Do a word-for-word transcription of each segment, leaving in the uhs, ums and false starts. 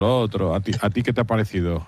lo otro. ¿A ti, a ti qué te ha parecido?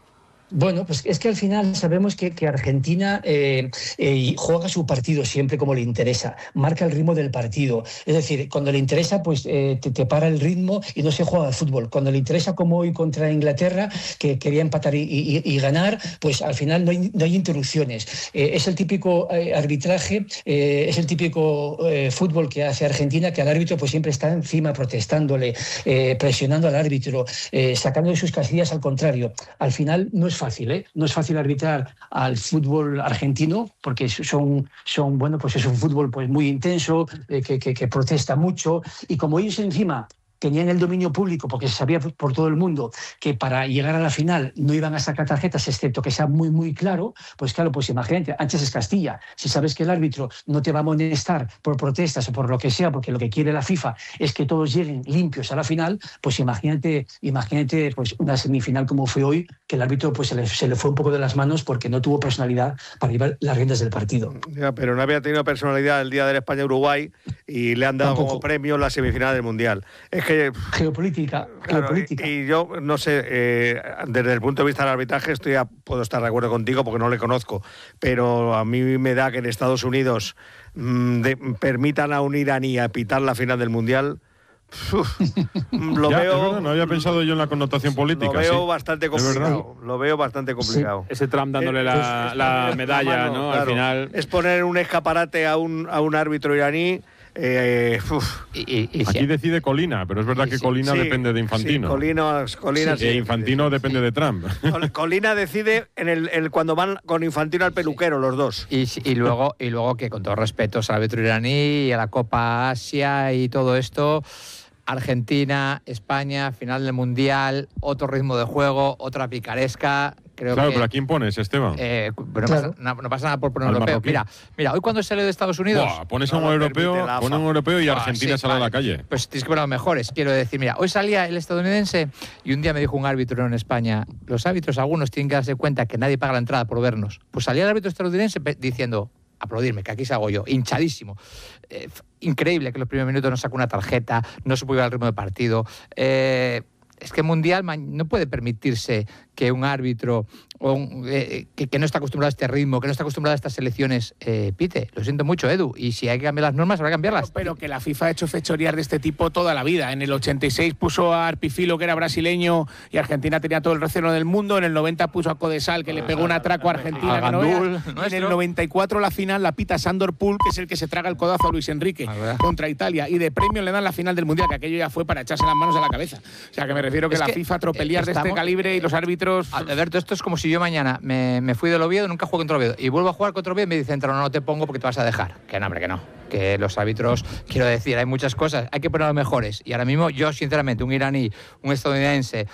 Bueno, pues es que al final sabemos que, que Argentina eh, eh, juega su partido siempre como le interesa, marca el ritmo del partido. Es decir, cuando le interesa, pues eh, te, te para el ritmo y no se juega al fútbol. Cuando le interesa, como hoy contra Inglaterra, que quería empatar y, y, y ganar, pues al final no hay, no hay interrupciones. Eh, es el típico eh, arbitraje, eh, es el típico eh, fútbol que hace Argentina, que al árbitro pues siempre está encima protestándole, eh, presionando al árbitro, eh, sacando de sus casillas al contrario. Al final no es fácil, ¿eh? No es fácil arbitrar al fútbol argentino porque son, son bueno, pues es un fútbol pues muy intenso, eh, que, que, que protesta mucho, y como ellos encima tenían el dominio público, porque se sabía por todo el mundo que para llegar a la final no iban a sacar tarjetas, excepto que sea muy, muy claro, pues claro, pues imagínate, antes es Castilla, si sabes que el árbitro no te va a molestar por protestas o por lo que sea, porque lo que quiere la FIFA es que todos lleguen limpios a la final, pues imagínate, imagínate pues una semifinal como fue hoy, que el árbitro pues se le, se le fue un poco de las manos porque no tuvo personalidad para llevar las riendas del partido. Ya, pero no había tenido personalidad el día del España-Uruguay y le han dado Tampoco. como premio la semifinal del Mundial. Es que Geopolítica, claro, geopolítica. Y, y yo, no sé, eh, desde el punto de vista del arbitraje estoy a, puedo estar de acuerdo contigo porque no le conozco, pero a mí me da que en Estados Unidos mmm, de, permitan a un iraní a pitar la final del Mundial. Uf, lo ya, veo, verdad, no había pensado yo en la connotación política. Lo veo sí. bastante complicado. Lo veo bastante complicado. Sí. Ese Trump dándole es, la, es, la es medalla, mano, ¿no? Claro. Al final. Es poner un escaparate a un, a un árbitro iraní. Eh, y, y, y Aquí sí. decide Colina, pero es verdad que sí, Colina sí, depende de Infantino. Sí, Colina, Colina sí, sí, Infantino sí, depende sí. de Trump. Colina decide en el, el cuando van con Infantino al peluquero, sí. los dos. Y, y, luego, y luego que con todos respetos al árbitro iraní y a la Copa Asia y todo esto, Argentina, España, final del Mundial, otro ritmo de juego, otra picaresca. Creo claro, que, pero ¿a quién pones, Esteban? Eh, no, claro. pasa, no, no pasa nada por poner un europeo. Marroquí. Mira, mira, hoy cuando salió de Estados Unidos... Buah, pones a un no europeo, pone un europeo y Argentina ah, sí, sale vale. a la calle. Pues tienes que poner los mejores. Quiero decir, mira, hoy salía el estadounidense y un día me dijo un árbitro en España, los árbitros algunos tienen que darse cuenta que nadie paga la entrada por vernos. Pues salía el árbitro estadounidense diciendo... aplaudirme, que aquí salgo yo, hinchadísimo. Eh, increíble que los primeros minutos no sacó una tarjeta, no se pudo ir al ritmo de partido. Eh, es que el Mundial no puede permitirse que un árbitro o un, eh, que, que no está acostumbrado a este ritmo, que no está acostumbrado a estas selecciones, eh, pite. Lo siento mucho, Edu. Y si hay que cambiar las normas, habrá que cambiarlas. No, pero que la FIFA ha hecho fechorías de este tipo toda la vida. En el ochenta y seis puso a Arpifilo, que era brasileño, y Argentina tenía todo el recelo del mundo. En el noventa puso a Codesal, que le pegó un atraco a Argentina. A Gandul, no en el noventa y cuatro la final la pita Sandor Pool, que es el que se traga el codazo a Luis Enrique a contra Italia. Y de premio le dan la final del Mundial, que aquello ya fue para echarse las manos a la cabeza. O sea, que me refiero que es la que FIFA tropelías estamos, de este calibre y los árbitros... Alberto, esto es como si yo mañana me, me fui del Oviedo, nunca juego contra Oviedo, y vuelvo a jugar contra Oviedo y me dicen, no, no te pongo porque te vas a dejar. Que no, hombre, que no. Que los árbitros, quiero decir, hay muchas cosas, hay que poner los mejores. Y ahora mismo yo, sinceramente, un iraní, un estadounidense,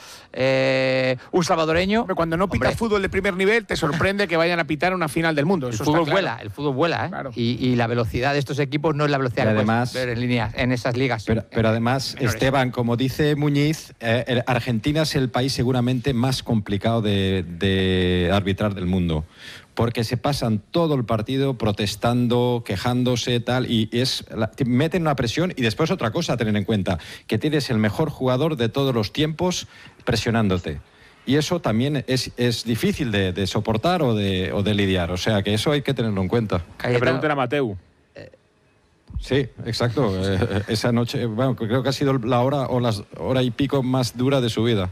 eh, un salvadoreño... Pero cuando no pitas fútbol de primer nivel, te sorprende que vayan a pitar una final del mundo. El Eso fútbol está claro. vuela, el fútbol vuela, ¿eh? Claro. Y, y la velocidad de estos equipos no es la velocidad y que además, puedes ver en línea, en esas ligas. Pero, pero además, menores. Esteban, como dice Muñiz, eh, Argentina es el país seguramente más complicado de, de arbitrar del mundo. Porque se pasan todo el partido protestando, quejándose, tal, y es la, meten una presión. Y después otra cosa a tener en cuenta, que tienes el mejor jugador de todos los tiempos presionándote. Y eso también es, es difícil de, de soportar o de, o de lidiar. O sea, que eso hay que tenerlo en cuenta. Que pregunten a Mateu. Sí, exacto. Eh, esa noche, bueno, creo que ha sido la hora o las hora y pico más dura de su vida.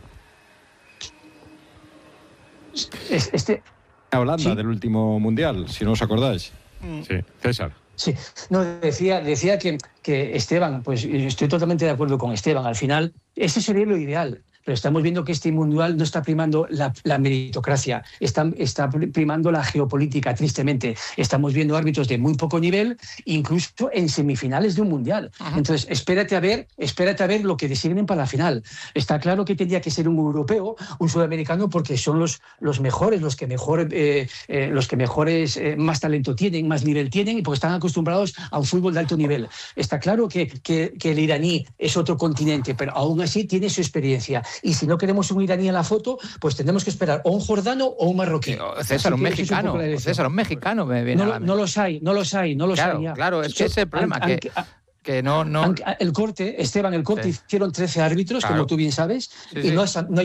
Este... Holanda, ¿sí? Del último Mundial, si no os acordáis. Sí, César. Sí, no, decía, decía que, que Esteban, pues estoy totalmente de acuerdo con Esteban, al final ese sería lo ideal. Pero estamos viendo que este mundial no está primando la, la meritocracia, está, está primando la geopolítica, tristemente. Estamos viendo árbitros de muy poco nivel, incluso en semifinales de un mundial. Ajá. Entonces, espérate a ver, espérate a ver lo que designen para la final. Está claro que tendría que ser un europeo, un sudamericano, porque son los, los mejores, los que mejor, eh, eh, los que mejores, eh, más talento tienen, más nivel tienen, y porque están acostumbrados a un fútbol de alto nivel. Está claro que, que, que el iraní es otro continente, pero aún así tiene su experiencia. Y si no queremos un iraní en la foto, pues tendremos que esperar o un jordano o un marroquí. César, un mexicano. Un César, un mexicano me viene no, a la no los hay, no los hay, no los claro, hay ya. Claro, es que ese es el problema. An, que... an, Que no, no... El corte, Esteban, el corte sí. hicieron trece árbitros, claro. como tú bien sabes, sí, y sí. no, es, no hay